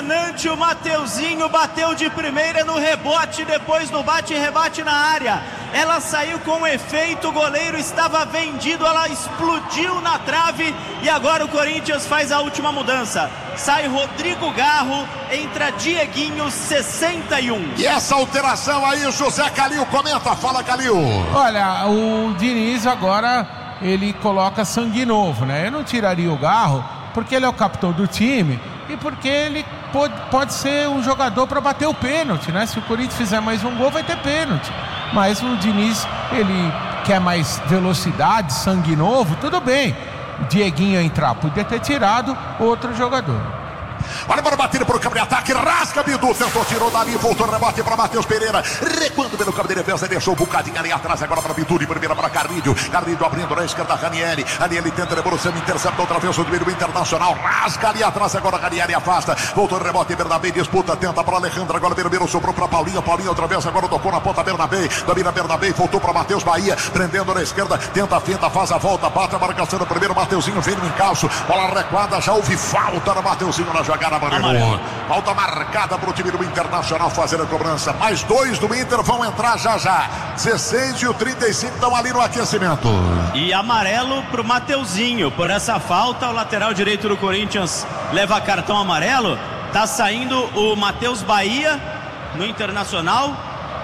Impressionante, o Mateuzinho bateu de primeira no rebote, depois no bate-rebate na área. Ela saiu com efeito, o goleiro estava vendido, ela explodiu na trave e agora o Corinthians faz a última mudança. Sai Rodrigo Garro, entra Dieguinho, 61. E essa alteração aí, o José Calil comenta, fala Calil. Olha, o Diniz agora, ele coloca sangue novo, né? Eu não tiraria o Garro, porque ele é o capitão do time e porque ele pode ser um jogador para bater o pênalti, né? Se o Corinthians fizer mais um gol, vai ter pênalti. Mas o Diniz, ele quer mais velocidade, sangue novo, tudo bem. O Dieguinho ia entrar, podia ter tirado outro jogador. Olha para bater por campo de ataque, rasga Bidu, tentou, tirou dali, voltou no rebote para Matheus Pereira, recuando pelo campo de defesa, deixou um bocadinho ali atrás, agora para Bidu, de primeira para Carrilho abrindo na esquerda, Ranieri tenta a devolução, intercepta outra vez o domínio Internacional, rasga ali atrás, agora Ranieri afasta, voltou no rebote, Bernabé disputa, tenta para Alejandro, agora primeiro sobrou para Paulinho outra vez, agora tocou na ponta, Bernabé, domina Bernabé, voltou para Matheus Bahia, prendendo na esquerda, tenta a finta, faz a volta, bate a marcação do primeiro, Mateuzinho vem no encalço, bola recuada, já houve falta no Mateuzinho na jogada, amarelo. Falta marcada para o time do Internacional fazer a cobrança. Mais 2 do Inter vão entrar já. 16 e o 35 estão ali no aquecimento. E amarelo para o Mateuzinho. Por essa falta, o lateral direito do Corinthians leva cartão amarelo. Tá saindo o Matheus Bahia no Internacional.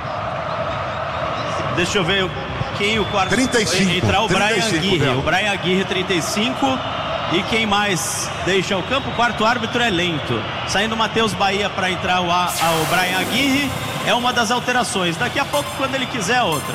Deixa eu ver quem o quarto. 35. Entrar o 35, Brian Aguirre. Belo. O Brian Aguirre, 35. E quem mais deixa o campo? O quarto árbitro é lento. Saindo o Matheus Bahia para entrar o Brian Aguirre. É uma das alterações. Daqui a pouco, quando ele quiser, outra.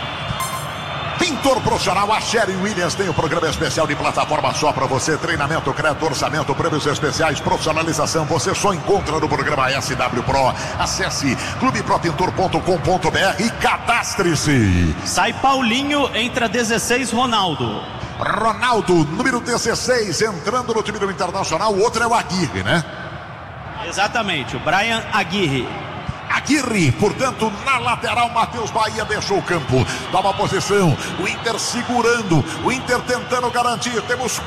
Pintor profissional, a Sherry Williams tem um programa especial de plataforma só para você. Treinamento, crédito, orçamento, prêmios especiais, profissionalização. Você só encontra no programa SW Pro. Acesse clubepropintor.com.br e cadastre-se. Sai Paulinho, entra 16 Ronaldo, número 16, entrando no time do Internacional. O outro é o Aguirre, né? Exatamente, o Brian Aguirre. Aguirre, portanto, na lateral, Matheus Bahia deixou o campo, toma a posição, o Inter segurando, o Inter tentando garantir, temos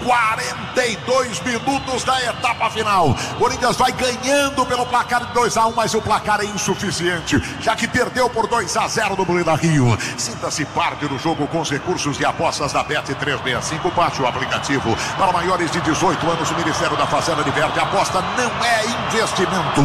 42 minutos da etapa final, Corinthians vai ganhando pelo placar de 2-1, mas o placar é insuficiente, já que perdeu por 2-0 no Beira Rio. Sinta-se parte do jogo com os recursos de apostas da Bet365, baixe o aplicativo. Para maiores de 18 anos, o Ministério da Fazenda diverte, a aposta não é investimento.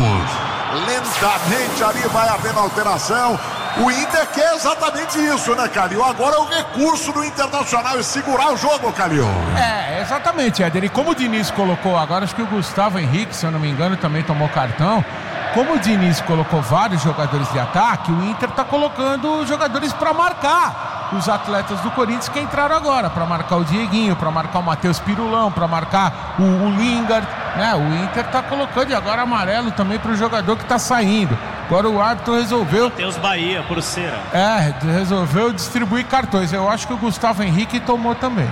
Lentamente ali vai havendo alteração. O Inter quer exatamente isso, né, Calil? Agora é o recurso do Internacional e segurar o jogo, Calil. Exatamente, Éder. E como o Diniz colocou agora, acho que o Gustavo Henrique, se eu não me engano, também tomou cartão. Como o Diniz colocou vários jogadores de ataque, o Inter está colocando jogadores para marcar os atletas do Corinthians que entraram agora, para marcar o Dieguinho, para marcar o Matheus Pirulão, para marcar o Lingard, né? O Inter está colocando, e agora amarelo também para o jogador que está saindo. Agora o árbitro resolveu... Matheus Bahia, por cera. Resolveu distribuir cartões. Eu acho que o Gustavo Henrique tomou também.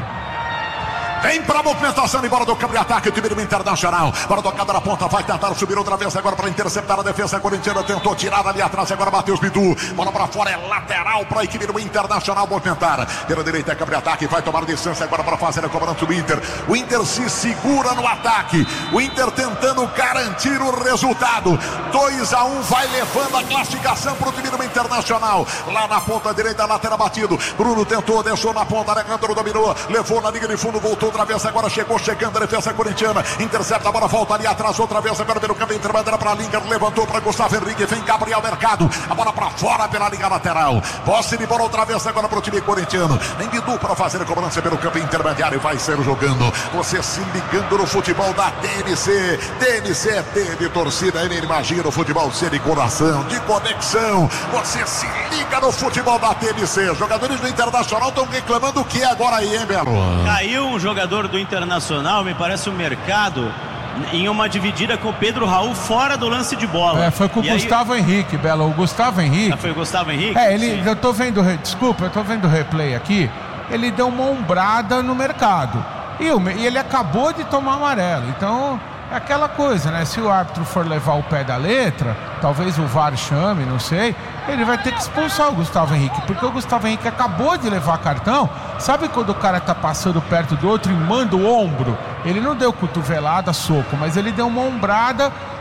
Vem pra movimentação de bola do campo de ataque, o time do Internacional. Bola tocada na ponta, vai tentar subir outra vez agora para interceptar a defesa corintiana. Tentou tirar ali atrás, agora Matheus Bidu. Bola para fora, é lateral para a equipe do Internacional movimentar. Pela direita é campo de ataque, vai tomar distância agora para fazer a cobrança do Inter. O Inter se segura no ataque. O Inter tentando garantir o resultado. 2-1, vai levando a classificação para o time do Internacional. Lá na ponta direita, lateral batido. Bruno tentou, deixou na ponta, Alejandro dominou, levou na linha de fundo, voltou outra vez, agora chegando a defesa corintiana, intercepta a bola, volta ali atrás outra vez, agora pelo campo intermediário para Lingard, levantou para Gustavo Henrique, vem Gabriel Mercado, a bola para fora pela linha lateral, posse de bola outra vez agora para o time corintiano, nem Bidu para fazer a cobrança pelo campo intermediário, vai ser jogando, você se ligando no futebol da TNC, TNC teve torcida, ele imagina o futebol ser de coração, de conexão, você se liga no futebol da TNC, jogadores do Internacional estão reclamando o que agora aí, hein, Belo? Caiu um jogador do Internacional, me parece o Mercado, em uma dividida com o Pedro Raul fora do lance de bola. Foi com o Gustavo Henrique, Belo. O Gustavo Henrique. Foi o Gustavo Henrique? Eu tô vendo, desculpa, eu tô vendo o replay aqui. Ele deu uma ombrada no Mercado. E ele acabou de tomar amarelo. Então, é aquela coisa, né? Se o árbitro for levar o pé da letra, talvez o VAR chame, não sei, ele vai ter que expulsar o Gustavo Henrique, porque o Gustavo Henrique acabou de levar cartão. Sabe quando o cara tá passando perto do outro e manda o ombro? Ele não deu cotovelada, soco, mas ele deu uma ombrada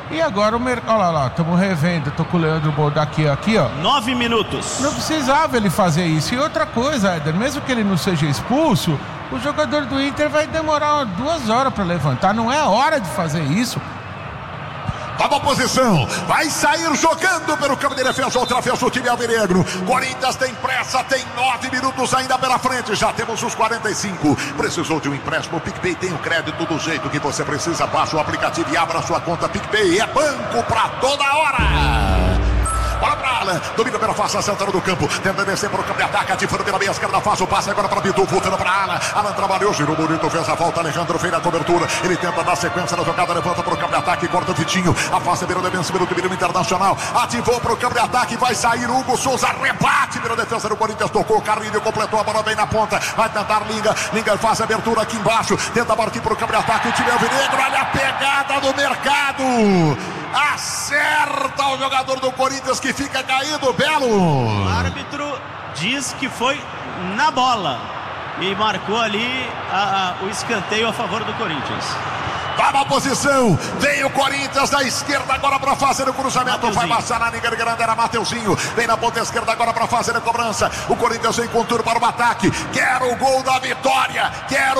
E agora o mercado, olha lá, estamos revendo, tô com o Leandro Boldá aqui, ó. 9 minutos. Não precisava ele fazer isso. E outra coisa, Éder, mesmo que ele não seja expulso, o jogador do Inter vai demorar 2 horas para levantar. Não é hora de fazer isso. Toma posição, vai sair jogando pelo campo de defesa, outra vez o time alvinegro. Corinthians tem pressa, tem 9 minutos ainda pela frente, já temos os 45. Precisou de um empréstimo, o PicPay tem o crédito do jeito que você precisa. Baixa o aplicativo e abra sua conta PicPay, é banco pra toda hora. Bola pra Alan, domina pela face central do campo, tenta descer para o campo de ataque, ativando pela meia esquerda, faz o passe agora para Bidu, voltando para Alan. Alan trabalhou, girou bonito, fez a volta, Alejandro fez a cobertura, ele tenta dar sequência na jogada, levanta para o campo de ataque, corta o Vitinho, afasta pela defesa pelo time Internacional, ativou para o campo de ataque, vai sair Hugo Souza, rebate pela defesa do Corinthians, tocou, Carrilho completou a bola bem na ponta, vai tentar Linga faz a abertura aqui embaixo, tenta partir para o campo de ataque, o time alvinegro, olha a pegada do mercado, acerta o jogador do Corinthians que fica caído, Belo. O árbitro diz que foi na bola e marcou ali o escanteio a favor do Corinthians. Toma a posição, vem o Corinthians da esquerda agora para fazer o cruzamento, vai passar na linha grande, era Mateuzinho, vem na ponta esquerda agora para fazer a cobrança, o Corinthians vem com tudo para o ataque, quer o gol da vitória,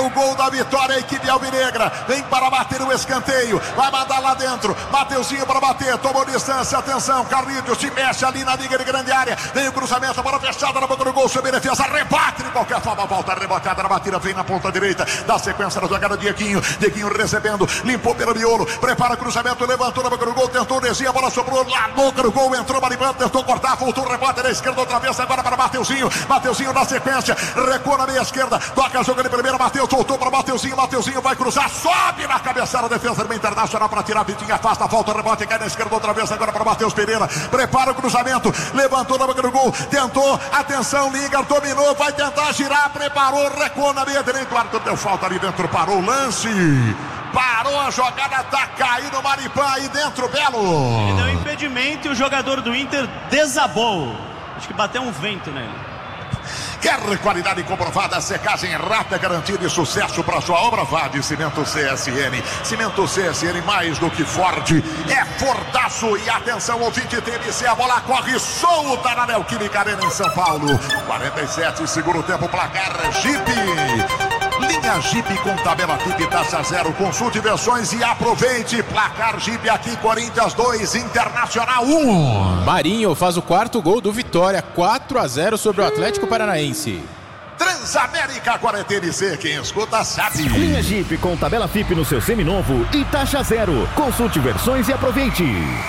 a equipe alvinegra, vem para bater o escanteio, vai mandar lá dentro, Mateuzinho para bater, tomou distância, atenção, Carlinhos se mexe ali na linha de grande área, vem o cruzamento, a bola fechada na boca do gol, sob defesa, rebate de qualquer forma, volta rebotada na batida, vem na ponta direita, dá sequência na jogada, Dieguinho recebendo, limpou pelo miolo, prepara o cruzamento, levantou na boca do gol, tentou descer, a bola sobrou lá na boca do gol, entrou Maribando, tentou cortar, voltou o rebote na esquerda outra vez, agora para Mateuzinho na sequência, recuou na meia esquerda, toca a jogo de primeira, Mateus voltou para Mateuzinho vai cruzar, sobe na cabeçada, defesa do Internacional para tirar, Vitinho afasta, volta o rebote, cai na esquerda outra vez, agora para Matheus Pereira, prepara o cruzamento, levantou na boca do gol, tentou, atenção, Liga, dominou, vai tentar girar, preparou, recuou na meia direita, o árbitro deu falta ali dentro, parou o lance. Parou a jogada, tá caindo o Maripã aí dentro, Belo. Ele deu impedimento e o jogador do Inter desabou. Acho que bateu um vento nele. Quer qualidade comprovada, secagem rápida, garantida e sucesso para sua obra? Vá de Cimento CSN. Cimento CSN mais do que forte, é fortaço. E atenção, ouvinte TMC, a bola corre solta na Neoquímica Arena em São Paulo. 47, segundo tempo, placar Jeep. Linha Jeep com tabela Jeep, taxa zero. Consulte versões e aproveite. Placar Jeep aqui, Corinthians 2, Internacional 1. Marinho faz o 4º gol do Vitória, 4-0 sobre o Atlético Paranaense. Transamérica, agora é TNC, quem escuta sabe. Linha Jeep com tabela FIP no seu seminovo e taxa zero. Consulte versões e aproveite.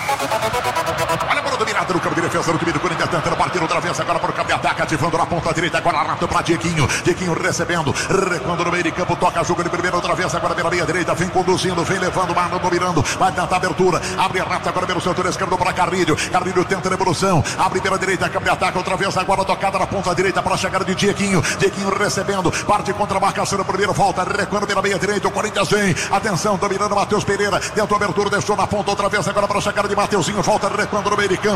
Olha a bola dominada no campo de defesa do time do Corinthians, tentando partir outra vez agora para o campo de ataque, ativando na ponta direita, agora rato para Dieguinho recebendo, recuando no meio de campo, toca a jogo de primeira outra vez, agora pela meia direita, vem conduzindo, vem levando, mano, dominando, vai tentar abertura, abre rato agora pelo setor esquerdo para Carrilho tenta a evolução, abre pela direita, campo de ataque outra vez, agora tocada na ponta direita para a chegada de Dieguinho recebendo, parte contra a marcação no primeiro, volta, recuando pela meia direita, o Corinthians vem, atenção, dominando Matheus Pereira, tentou a abertura, deixou na ponta outra vez, agora para a chegada de Mateuzinho, volta, recuando no meio de campo.